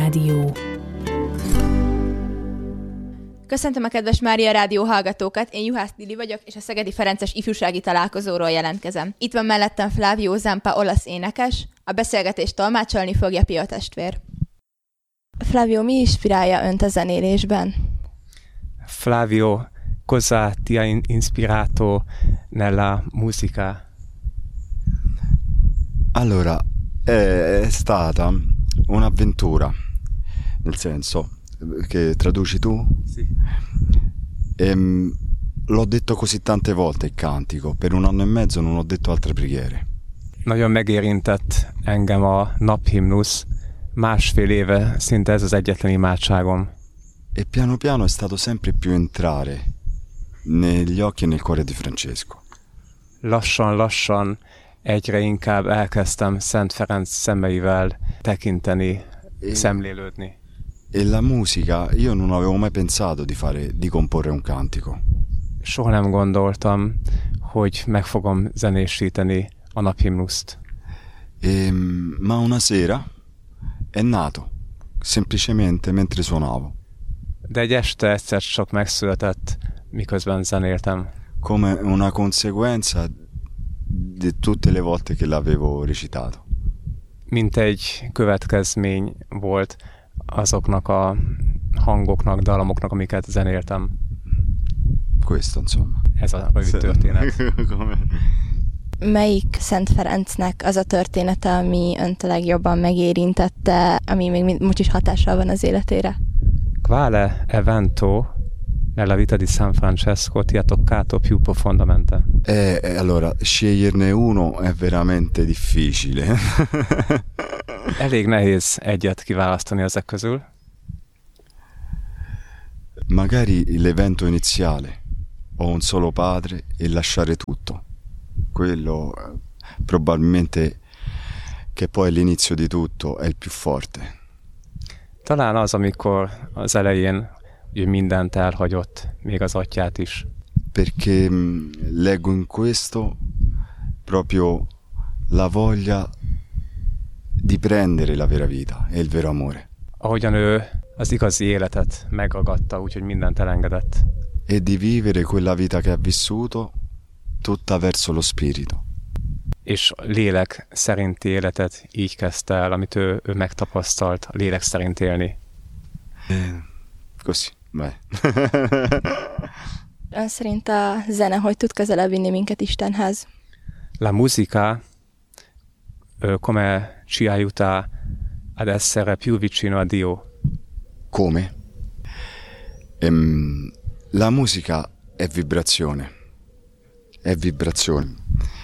Rádió. Köszöntöm a kedves Mária Rádió hallgatókat, én Juhász Lili vagyok, és a Szegedi Ferences ifjúsági találkozóról jelentkezem. Itt van mellettem Flávio Zampa, olasz énekes, a beszélgetést tolmácsolni fogja Pia testvér. Flávio, mi inspirálja önt a zenélésben? Flavio, cosa ti ha ispirato nella musica? Allora, è stata un'avventura, nel senso che traduci tu? Sì. L'ho detto così tante volte il cantico, per 1 anno e mezzo non ho detto altre preghiere. Nagyon megérintett engem a naphimnusz, 1,5 éve szinte ez az egyetlen imádságom. E piano piano è stato sempre più entrare negli occhi e nel cuore di Francesco. Lassan egyre inkább elkezdtem Szent Ferenc szemeivel tekinteni, szemlélődni. E la musica, io non avevo mai pensato di comporre un cantico. Soha nem gondoltam, hogy meg fogom zenésíteni a naphimnuszt. Ma una sera è nato, semplicemente mentre suonavo. De egy este egyszer csak megszületett, miközben zenéltem. Come una conseguenza di tutte le volte che l'avevo recitato. Mint egy következmény volt azoknak a hangoknak, dallamoknak, amiket zenéltem. Questo, insomma. Ez a rövid történet. Melyik Szent Ferencnek az a története, ami önt a legjobban megérintette, ami még most is hatással van az életére? Quale evento nella vita di San Francesco ti ha toccato più profondamente? Allora, sceglierne uno è veramente difficile. Elég nehéz egyet kiválasztani ezek közül. Magari l'evento iniziale, ho un solo padre e lasciare tutto. Quello probabilmente che poi l'inizio di tutto è il più forte. Talán az, amikor az elején ugye mindent elhagyott, még az atyát is. Perché leggo in questo proprio la voglia di prendere la vera vita e il vero amore. Ahogyan ő az igazi életet megragadta, úgyhogy mindent elengedett. E di vivere quella vita che ha vissuto tutta verso lo spirito. És lélek szerinti életet így kezdte el, amit ő megtapasztalt, a lélek szerint élni. Così, vai. Ön szerint a zene hogy tud közelebb vinni minket Istenhez? La musica come ci aiuta ad essere più vicino a Dio. Come? La musica è vibrazione. È vibrazione.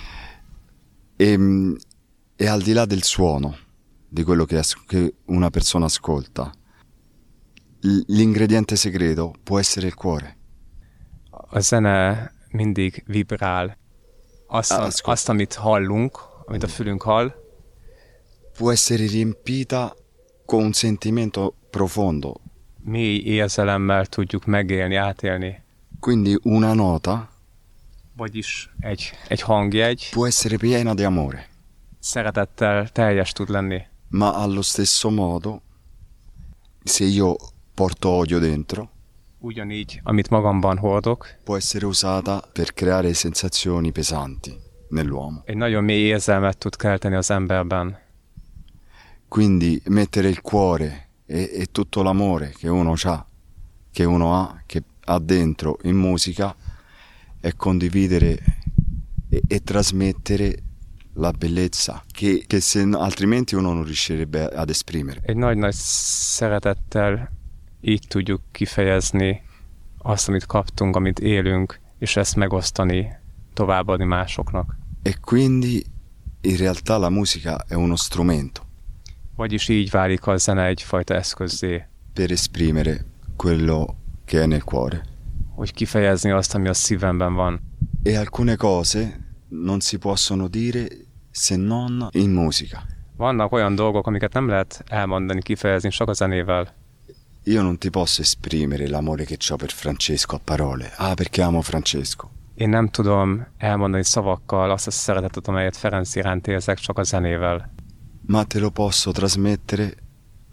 E al di là del suono, di quello che una persona ascolta, l'ingrediente segreto può essere il cuore. A zene mindig vibrál. Azt, amit hallunk, amit a fülünk hall, può essere riempita con un sentimento profondo. Mély érzelemmel tudjuk megélni, átélni. Quindi una nota, vagyis egy hangjegy, può essere piena di amore. Szeretettel teljes tud lenni. Ma allo stesso modo, se io porto odio dentro, ugyanígy, amit magamban hordok, può essere usata per creare sensazioni pesanti nell'uomo. Egy nagyon mély érzelmet tud kelteni az emberben. Quindi mettere il cuore e tutto l'amore che uno ha, che ha dentro in musica, è condividere e trasmettere la bellezza che se altrimenti uno non riuscirebbe ad esprimere. Egy nagy-nagy szeretettel így tudjuk kifejezni azt, amit kaptunk, amit élünk, és ezt megosztani, továbbadni másoknak. E quindi in realtà la musica è uno strumento. Vagyis így válik a zene egyfajta eszközzé. Per esprimere quello che è nel cuore. Hogy kifejezni azt, ami a szívemben van. E alcune cose non si possono dire se non in musica. Vannak olyan dolgok, amiket nem lehet elmondani, kifejezni csak a zenével. Io non ti posso esprimere l'amore che ho per Francesco a parole. Perché amo Francesco. Én nem tudom elmondani szavakkal azt a szeretetet, amelyet Ferenc iránt érzek, csak a zenével. Ma te lo posso trasmettere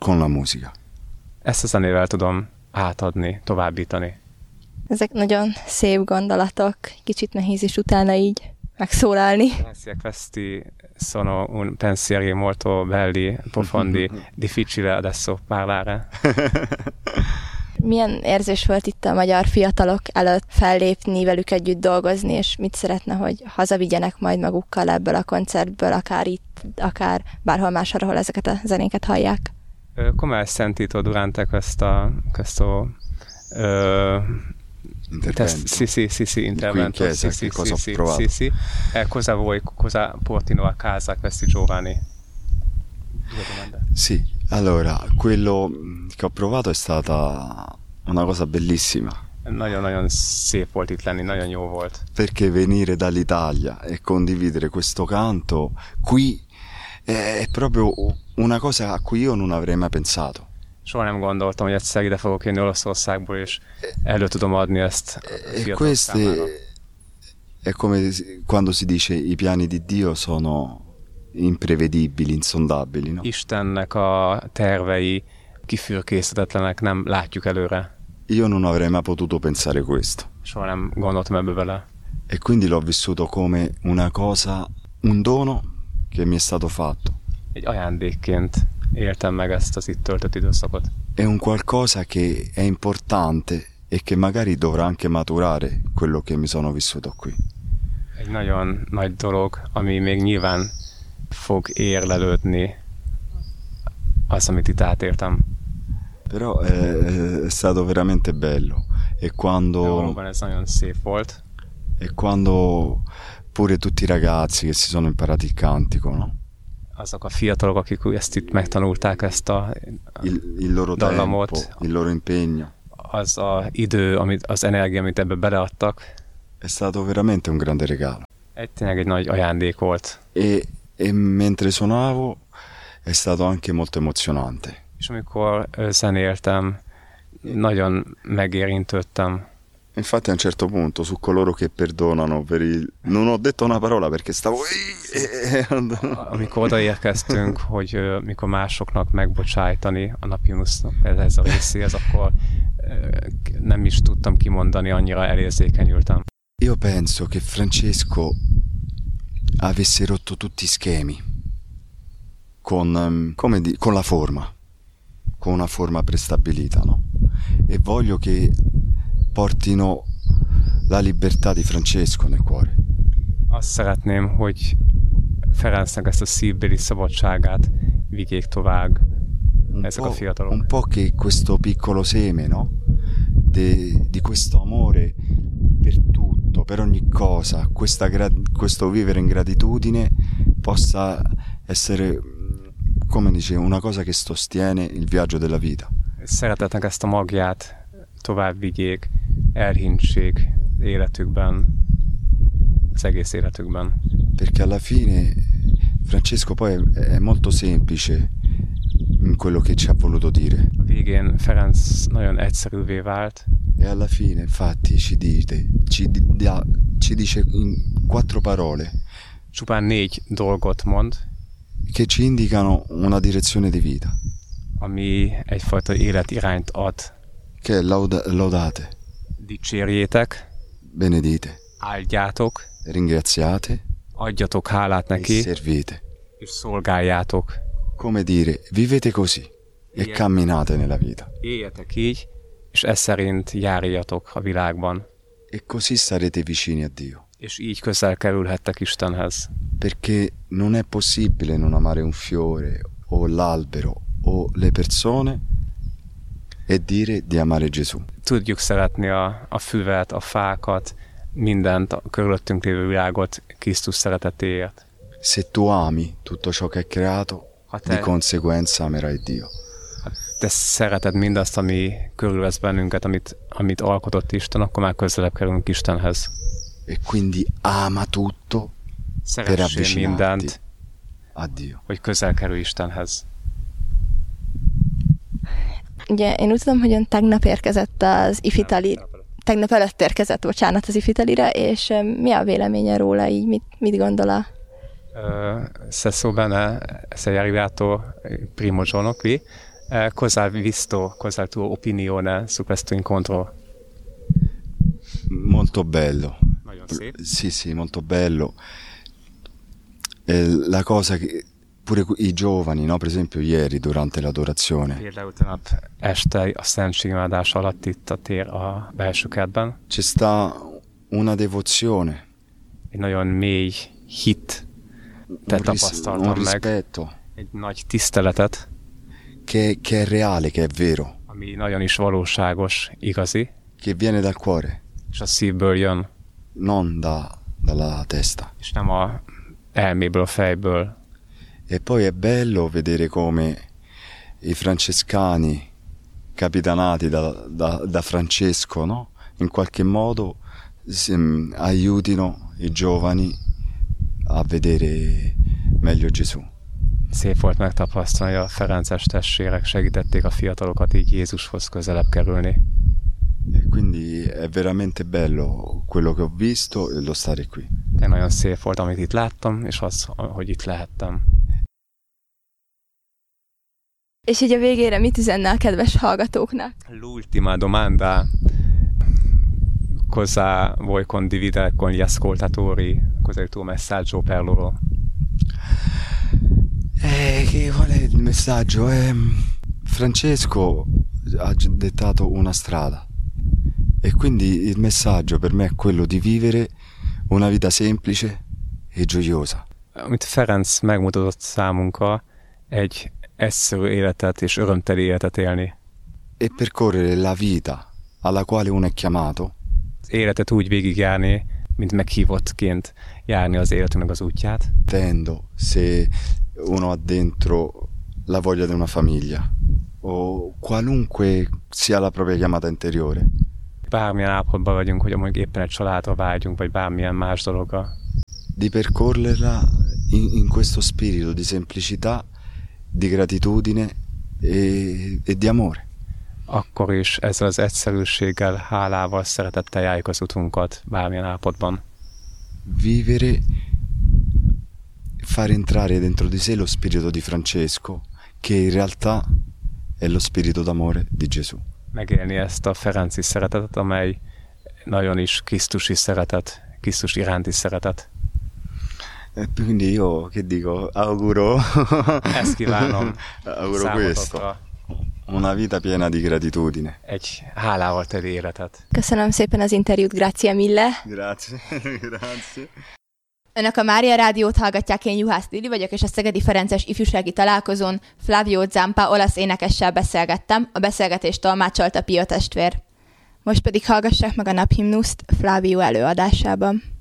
con la musica. Ezt a zenével tudom átadni, továbbítani. Ezek nagyon szép gondolatok, kicsit nehéz is utána így megszólalni. Grazie, questi sono un pensieri molto belli, profondi, difficile adesso parlare. Milyen érzés volt itt a magyar fiatalok előtt fellépni, velük együtt dolgozni, és mit szeretne, hogy hazavigyenek majd magukkal ebből a koncertből, akár itt, akár bárhol máshol, ahol ezeket a zenéket hallják? Come hai sentito durante questo intervento? Sì. Cosa portino a casa questi giovani? Sì, allora, quello che ho provato è stata una cosa bellissima. Nagyon szép volt itt lenni, nagyon jó volt. Perché venire dall'Italia e condividere questo canto qui è proprio una cosa a cui io non avrei mai pensato. Soha nem gondoltam, hogy egyszer ide fogok jönni Olaszországból, és elő tudom adni ezt a fiatalok számára. È come quando si dice i piani di Dio sono imprevedibili, insondabili, no? Istennek a tervei kifürkészhetetlenek, nem látjuk előre. Io non avrei mai potuto pensare questo. Soha nem gondoltam ebbe bele. E quindi l'ho vissuto come una cosa, un dono che mi è stato fatto. Egy ajándékként éltem meg ezt az itt töltött időszakot. È un qualcosa che è importante e che magari dovrà anche maturare quello che mi sono vissuto qui. Egy nagyon nagy dolog, ami még nyilván fog érlelődni az, amit itt átértem. Però è stato veramente bello. E quando... Valóban ez nagyon szép volt. E quando pure tutti i ragazzi che si sono imparati il cantico, no? Azok a fiatalok, akik ezt itt megtanulták, ezt a il loro dallamot, tempo, il loro impegno. Az a idő, az energia, amit ebbe beleadtak. È stato veramente un grande regalo. Tényleg egy nagy ajándék volt. E mentre suonavo è stato anche molto emozionante. És amikor zenéltem, nagyon megérintődtem. Infatti a un certo punto su coloro che perdonano per il... Non ho detto una parola perché stavo... Amikor odaérkeztünk, hogy mikor másoknak megbocsájtani a Napiunusnak ez a részéhez, akkor nem is tudtam kimondani, annyira elérzékenyültem. Io penso che Francesco avesse rotto tutti i schemi con la forma, con una forma prestabilita, no? E voglio che portino la libertà di Francesco nel cuore. Azt szeretném, hogy Ferencnek ezt a szívbeli szabadságát vigyék tovább ezek a fiatalok. Un po' che questo piccolo seme, no? Di questo amore per tutto, per ogni cosa, questo vivere in gratitudine possa essere, come dice, una cosa che sostiene il viaggio della vita. Szeretetnek ezt a magját tovább vigyék, elhintsék életükben, az egész életükben. Perché alla fine Francesco poi è molto semplice in quello che ci ha voluto dire. A végén Ferenc nagyon egyszerűvé vált. E alla fine infatti ci dice in 4 parole. Csupán 4 dolgot mond. Che ci indicano una direzione di vita. Ami egyfajta életirányt ad. Che è laudate. Dicsérjétek. Benedite. Áldjátok. Ringraziate. Adjatok hálát neki. E servite. És szolgáljátok. Come dire, vivete così e camminate nella vita. Éljetek így, és ez szerint járjatok a világban. E così sarete vicini a Dio. És így közel kerülhettek Istenhez. Perché non è possibile non amare un fiore o l'albero o le persone e dire di amare Gesù. Tudjuk szeretni a füvet, a fákat, mindent, a körülöttünk lévő világot Krisztus szeretetéért. Se tu ami tutto ciò che è creato, di conseguenza amerai Dio. Ha te szereted mindazt, ami körülvesz bennünket, amit alkotott Isten, akkor már közelebb kerülünk Istenhez. E quindi ama tutto per avvicinarti a Dio. Hogy közel kerül Istenhez. Ugye én úgy tudom, hogy ön tegnap érkezett az Ifitali, tegnap előtt érkezett, bocsánat, az Ifitalira, és mi a véleménye róla, így mit gondol Se so bene, sei arrivato il primo giorno qui, Cosa hai visto? Cosa è la tua opinione su questo incontro? Molto bello. Sì. Sì, molto bello. La cosa che pure i giovani, no? Per esempio ieri durante l'adorazione. Például tegnap este a szentségimádás alatt itt a belső kertben. C'è sta una devozione. Egy nagyon mély hit tapasztaltam un meg. rispetto. Egy nagy tiszteletet. Che è reale, che è vero. Ami nagyon is valóságos, igazi. Che viene dal cuore. És a szívből jön. Non dalla testa. És nem a elméből, a fejből. E poi è bello vedere come i francescani, capitanati da Francesco, no? In qualche modo aiutino i giovani a vedere meglio Gesù. Szép volt megtapasztalni, hogy a ferences testvérek segítették a fiatalokat így Jézushoz közelebb kerülni. E quindi è veramente bello quello che ho visto e lo stare qui. De nagyon szép volt, amit itt láttam, és az, hogy itt lehettem. És így a végére mit üzenne a kedves hallgatóknak? L'ultima domanda. Cosa vuoi condividere con gli ascoltatori? Cos'è il tuo messaggio per loro? Qual è il messaggio? Francesco ha dettato una strada e quindi il messaggio per me è quello di vivere una vita semplice e gioiosa. Amit Ferenc megmutatott számunkra, egy egyszerű életet és örömteli életet élni. E percorrere la vita alla quale uno è chiamato. Az életet úgy végigjárni, mint meghívottként járni az életünknek az útját. Vendo se uno ha dentro la voglia di una famiglia o qualunque sia la propria chiamata interiore. Bármilyen állapotban vagyunk, hogy mondjuk éppen egy családra vágyunk, vagy bármilyen más dologra. Di percorrerla in questo spirito di semplicità, di gratitudine e di amore. Akkor is ezzel az egyszerűséggel, hálával, szeretettel járjuk az utunkat bármilyen állapotban. Vivere, far entrare dentro di sé lo spirito di Francesco, che in realtà è lo spirito d'amore di Gesù. Megélni ezt a ferenci szeretetet, amely nagyon is krisztusi szeretet, Krisztus iránti szeretet. E quindi io che dico, auguro Ezt kívánom auguro questo. számotokra. Una vita piena di gratitudine. Egy hálával teli életet. Köszönöm szépen az interjút, grazie mille. Grazie, grazie. Önök a Mária Rádiót hallgatják, én Juhász Lili vagyok, és a Szegedi Ferences ifjúsági találkozón Flavio Zampa olasz énekessel beszélgettem, a beszélgetést tolmácsolta Pio testvér. Most pedig hallgassák meg a naphimnuszt Flavio előadásában.